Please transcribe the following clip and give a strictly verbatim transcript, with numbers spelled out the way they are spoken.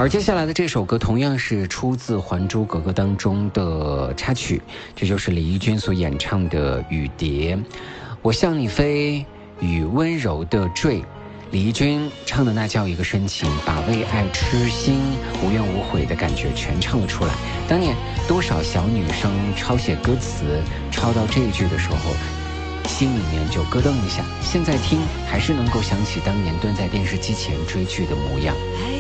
而接下来的这首歌同样是出自《还珠格格》当中的插曲，这就是李翊君所演唱的《雨蝶》。我向你飞，雨温柔的坠。李翊君唱的那叫一个深情，把为爱痴心无怨无悔的感觉全唱了出来。当年多少小女生抄写歌词，抄到这一句的时候心里面就咯噔一下，现在听还是能够想起当年蹲在电视机前追剧的模样。